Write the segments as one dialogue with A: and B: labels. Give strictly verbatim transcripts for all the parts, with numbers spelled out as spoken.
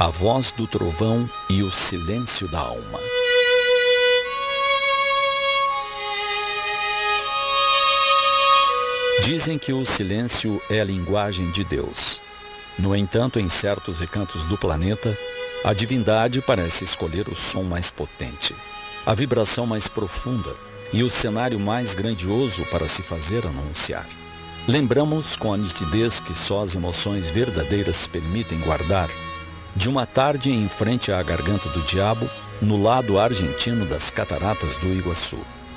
A: A voz do trovão e o silêncio da alma. Dizem que o silêncio é a linguagem de Deus. No entanto, em certos recantos do planeta, a divindade parece escolher o som mais potente, a vibração mais profunda e o cenário mais grandioso para se fazer anunciar. Lembramos com a nitidez que só as emoções verdadeiras permitem guardar de uma tarde em frente à garganta do diabo, no lado argentino das cataratas do Iguaçu.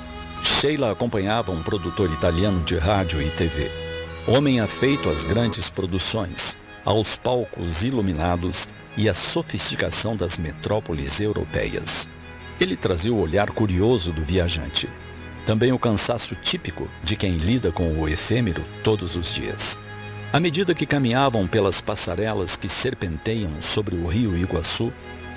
A: Sheila acompanhava um produtor italiano de rádio e T V, homem afeito às grandes produções, aos palcos iluminados e à sofisticação das metrópoles europeias. Ele trazia o olhar curioso do viajante, também o cansaço típico de quem lida com o efêmero todos os dias. À medida que caminhavam pelas passarelas que serpenteiam sobre o rio Iguaçu,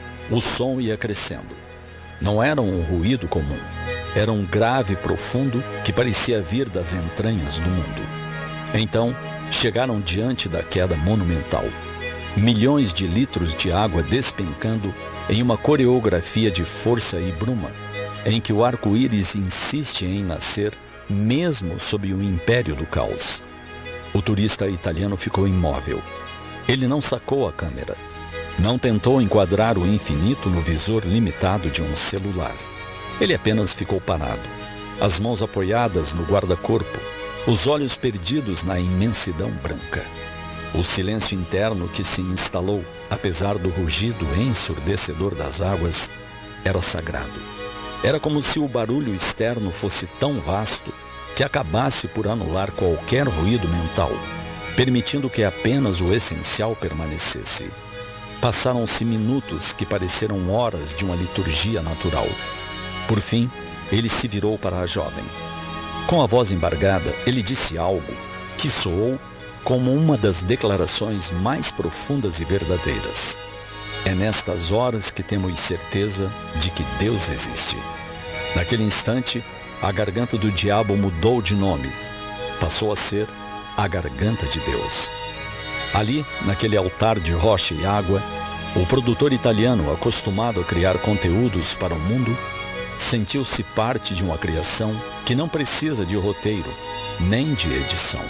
A: o som ia crescendo. Não era um ruído comum, era um grave profundo que parecia vir das entranhas do mundo. Então, chegaram diante da queda monumental. Milhões de litros de água despencando em uma coreografia de força e bruma, em que o arco-íris insiste em nascer mesmo sob o império do caos. O turista italiano ficou imóvel. Ele não sacou a câmera. Não tentou enquadrar o infinito no visor limitado de um celular. Ele apenas ficou parado, as mãos apoiadas no guarda-corpo, os olhos perdidos na imensidão branca. O silêncio interno que se instalou, apesar do rugido ensurdecedor das águas, era sagrado. Era como se o barulho externo fosse tão vasto que acabasse por anular qualquer ruído mental, permitindo que apenas o essencial permanecesse. Passaram-se minutos que pareceram horas de uma liturgia natural. Por fim, ele se virou para a jovem. Com a voz embargada, ele disse algo que soou como uma das declarações mais profundas e verdadeiras. É nestas horas que temos certeza de que Deus existe. Naquele instante, a garganta do diabo mudou de nome. Passou a ser a garganta de Deus. Ali, naquele altar de rocha e água, o produtor italiano, acostumado a criar conteúdos para o mundo, sentiu-se parte de uma criação que não precisa de roteiro, nem de edição.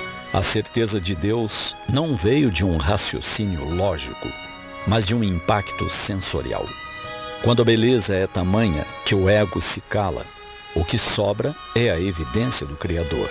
A: A certeza de Deus não veio de um raciocínio lógico, mas de um impacto sensorial. Quando a beleza é tamanha que o ego se cala, o que sobra é a evidência do Criador.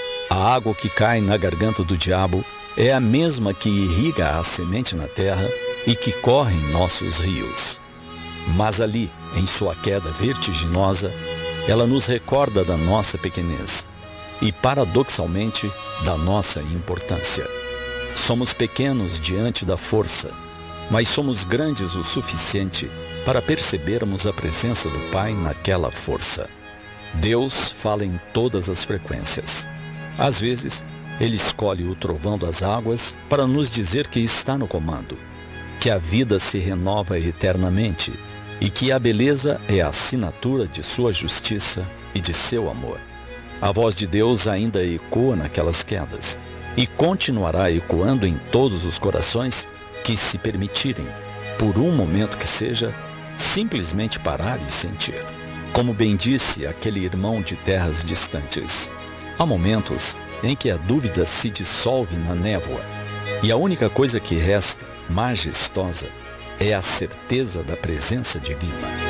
A: A água que cai na garganta do diabo é a mesma que irriga a semente na terra e que corre em nossos rios. Mas ali, em sua queda vertiginosa, ela nos recorda da nossa pequenez e, paradoxalmente, da nossa importância. Somos pequenos diante da força, mas somos grandes o suficiente para percebermos a presença do Pai naquela força. Deus fala em todas as frequências. Às vezes, Ele escolhe o trovão das águas para nos dizer que está no comando, que a vida se renova eternamente e que a beleza é a assinatura de sua justiça e de seu amor. A voz de Deus ainda ecoa naquelas quedas e continuará ecoando em todos os corações que se permitirem, por um momento que seja, simplesmente parar e sentir. Como bem disse aquele irmão de terras distantes, há momentos em que a dúvida se dissolve na névoa e a única coisa que resta, majestosa, é a certeza da presença divina.